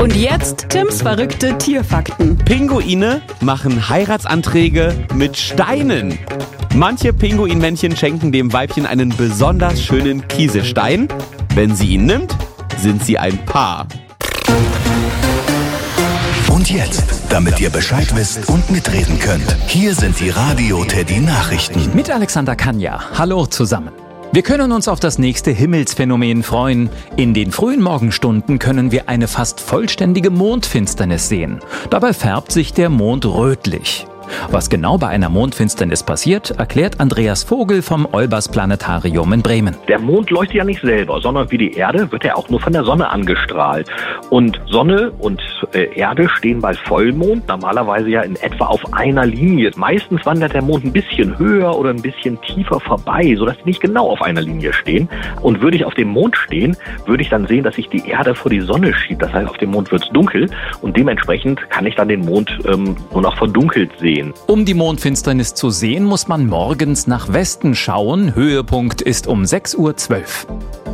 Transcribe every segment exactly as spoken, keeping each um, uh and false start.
Und jetzt Tims verrückte Tierfakten. Pinguine machen Heiratsanträge mit Steinen. Manche Pinguinmännchen schenken dem Weibchen einen besonders schönen Kieselstein. Wenn sie ihn nimmt, sind sie ein Paar. Und jetzt, damit ihr Bescheid wisst und mitreden könnt, hier sind die Radio-Teddy-Nachrichten. Mit Alexander Kanja. Hallo zusammen. Wir können uns auf das nächste Himmelsphänomen freuen. In den frühen Morgenstunden können wir eine fast vollständige Mondfinsternis sehen. Dabei färbt sich der Mond rötlich. Was genau bei einer Mondfinsternis passiert, erklärt Andreas Vogel vom Olbers Planetarium in Bremen. Der Mond leuchtet ja nicht selber, sondern wie die Erde wird er auch nur von der Sonne angestrahlt. Und Sonne und äh, Erde stehen bei Vollmond normalerweise ja in etwa auf einer Linie. Meistens wandert der Mond ein bisschen höher oder ein bisschen tiefer vorbei, sodass sie nicht genau auf einer Linie stehen. Und würde ich auf dem Mond stehen, würde ich dann sehen, dass sich die Erde vor die Sonne schiebt. Das heißt, auf dem Mond wird es dunkel und dementsprechend kann ich dann den Mond ähm, nur noch verdunkelt sehen. Um die Mondfinsternis zu sehen, muss man morgens nach Westen schauen. Höhepunkt ist um sechs Uhr zwölf.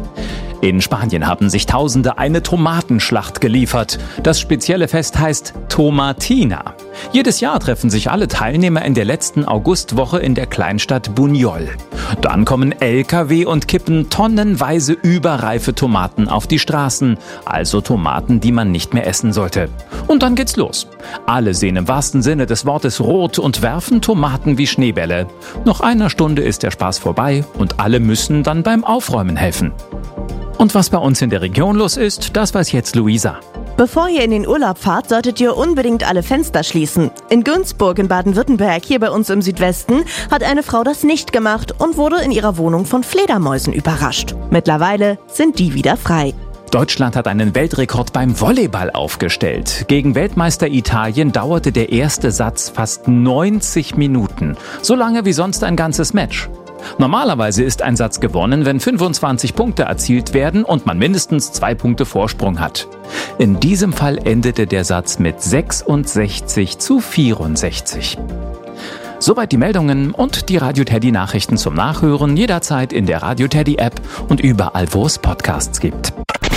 In Spanien haben sich Tausende eine Tomatenschlacht geliefert. Das spezielle Fest heißt Tomatina. Jedes Jahr treffen sich alle Teilnehmer in der letzten Augustwoche in der Kleinstadt Buñol. Dann kommen L K W und kippen tonnenweise überreife Tomaten auf die Straßen. Also Tomaten, die man nicht mehr essen sollte. Und dann geht's los. Alle sehen im wahrsten Sinne des Wortes rot und werfen Tomaten wie Schneebälle. Nach einer Stunde ist der Spaß vorbei und alle müssen dann beim Aufräumen helfen. Und was bei uns in der Region los ist, das weiß jetzt Luisa. Bevor ihr in den Urlaub fahrt, solltet ihr unbedingt alle Fenster schließen. In Günzburg in Baden-Württemberg, hier bei uns im Südwesten, hat eine Frau das nicht gemacht und wurde in ihrer Wohnung von Fledermäusen überrascht. Mittlerweile sind die wieder frei. Deutschland hat einen Weltrekord beim Volleyball aufgestellt. Gegen Weltmeister Italien dauerte der erste Satz fast neunzig Minuten. So lange wie sonst ein ganzes Match. Normalerweise ist ein Satz gewonnen, wenn fünfundzwanzig Punkte erzielt werden und man mindestens zwei Punkte Vorsprung hat. In diesem Fall endete der Satz mit sechsundsechzig zu vierundsechzig. Soweit die Meldungen und die Radio-Teddy-Nachrichten zum Nachhören jederzeit in der Radio-Teddy-App und überall, wo es Podcasts gibt.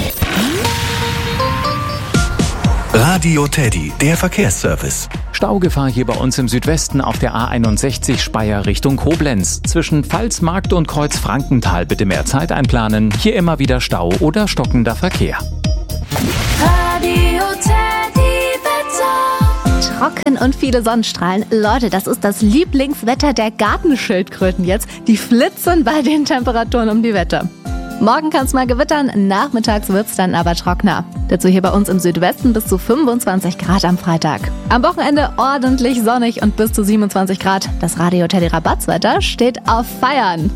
Radio Teddy, der Verkehrsservice. Staugefahr hier bei uns im Südwesten auf der A einundsechzig Speyer Richtung Koblenz. Zwischen Pfalzmarkt und Kreuzfrankenthal bitte mehr Zeit einplanen. Hier immer wieder Stau oder stockender Verkehr. Radio Teddy Wetter. Trocken und viele Sonnenstrahlen. Leute, das ist das Lieblingswetter der Gartenschildkröten jetzt. Die flitzen bei den Temperaturen um die Wette. Morgen kann es mal gewittern, nachmittags wird es dann aber trockener. Dazu hier bei uns im Südwesten bis zu fünfundzwanzig Grad am Freitag. Am Wochenende ordentlich sonnig und bis zu siebenundzwanzig Grad. Das Radio Teddy Rabattswetter steht auf Feiern.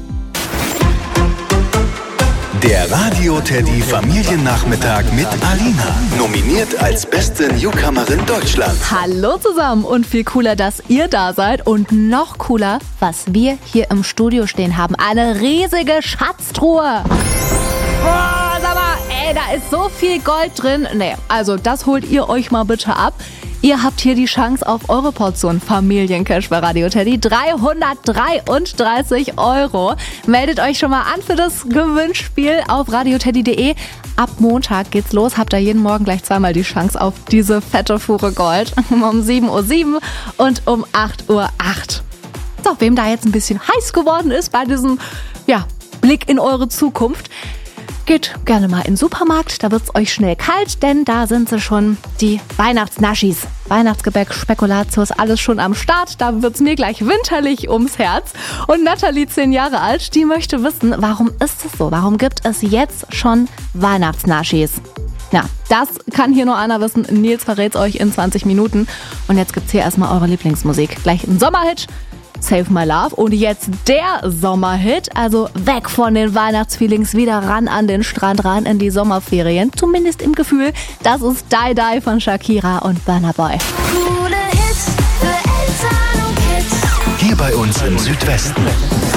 Der Radio Teddy Familiennachmittag mit Alina. Nominiert als beste Newcomerin Deutschlands. Hallo zusammen und viel cooler, dass ihr da seid. Und noch cooler, was wir hier im Studio stehen haben. Eine riesige Schatztruhe. Boah, sag mal, ey, da ist so viel Gold drin. Nee, also das holt ihr euch mal bitte ab. Ihr habt hier die Chance auf eure Portion Familiencash bei Radio Teddy. dreihundertdreiunddreißig Euro. Meldet euch schon mal an für das Gewinnspiel auf radioteddy punkt de. Ab Montag geht's los. Habt ihr jeden Morgen gleich zweimal die Chance auf diese fette Fuhre Gold. Um sieben Uhr sieben und um acht Uhr acht. So, wem da jetzt ein bisschen heiß geworden ist bei diesem ja, Blick in eure Zukunft, geht gerne mal in den Supermarkt, da wird's euch schnell kalt, denn da sind sie schon, die Weihnachtsnaschis. Weihnachtsgebäck, Spekulatius, alles schon am Start. Da wird's mir gleich winterlich ums Herz. Und Nathalie, zehn Jahre alt, die möchte wissen, warum ist es so? Warum gibt es jetzt schon Weihnachtsnaschis? Ja, das kann hier nur einer wissen. Nils verrät's euch in zwanzig Minuten. Und jetzt gibt's hier erstmal eure Lieblingsmusik. Gleich ein Sommerhit. Save My Love. Und jetzt der Sommerhit, also weg von den Weihnachtsfeelings, wieder ran an den Strand, ran in die Sommerferien. Zumindest im Gefühl. Das ist Die Die von Shakira und Burna Boy. Coole Hits für Eltern und Kids. Hier bei uns im Südwesten.